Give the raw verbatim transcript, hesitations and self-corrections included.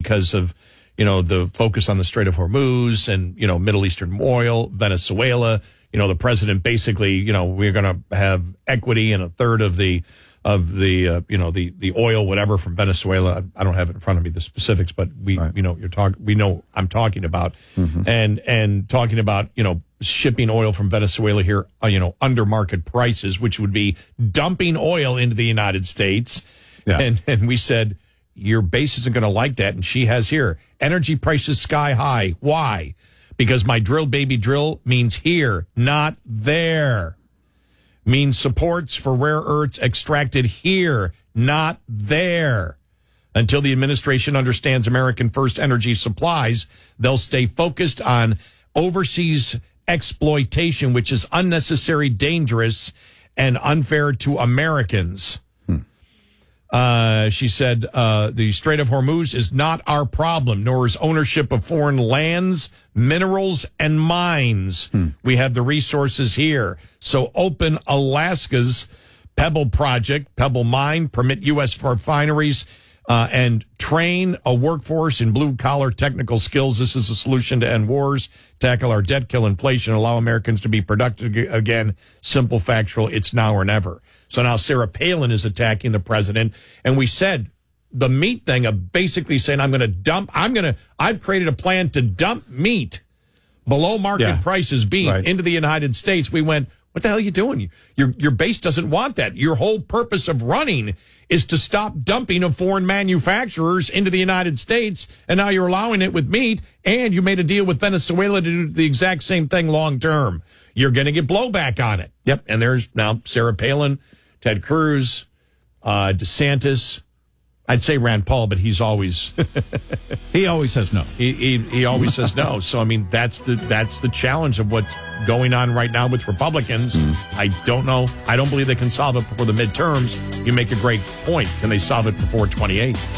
because of, you know, the focus on the Strait of Hormuz and, you know, Middle Eastern oil, Venezuela. You know, the president basically, you know, we're going to have equity in a third of the of the, uh, you know, the, the oil, whatever, from Venezuela. I don't have it in front of me, the specifics, but we, right. you know, you're talking, we know I'm talking about, mm-hmm. and, and talking about, you know, shipping oil from Venezuela here, uh, you know, under market prices, which would be dumping oil into the United States. Yeah. And, and we said, your base isn't going to like that. And she has here, energy prices sky high. Why? Because my drill, baby, drill means here, not there. Means supports for rare earths extracted here, not there. Until the administration understands American first energy supplies, they'll stay focused on overseas exploitation, which is unnecessary, dangerous, and unfair to Americans. Hmm. Uh, she said, uh, the Strait of Hormuz is not our problem, nor is ownership of foreign lands, minerals, and mines. Hmm. We have the resources here. So open Alaska's Pebble project, Pebble mine, permit U S refineries, uh, and train a workforce in blue-collar technical skills. This is a solution to end wars, tackle our debt, kill inflation, allow Americans to be productive again. Simple, factual, it's now or never. So now Sarah Palin is attacking the president. And we said the meat thing of basically saying, I'm going to dump, I'm going to, I've created a plan to dump meat below market yeah. prices beef right. into the United States. We went, what the hell are you doing? Your, your base doesn't want that. Your whole purpose of running is to stop dumping of foreign manufacturers into the United States. And now you're allowing it with meat. And you made a deal with Venezuela to do the exact same thing long term. You're going to get blowback on it. Yep. And there's now Sarah Palin, Ted Cruz, uh, DeSantis. I'd say Rand Paul, but he's always he always says no. He, he he always says no. So I mean, that's the that's the challenge of what's going on right now with Republicans. Mm. I don't know. I don't believe they can solve it before the midterms. You make a great point. Can they solve it before twenty-eight?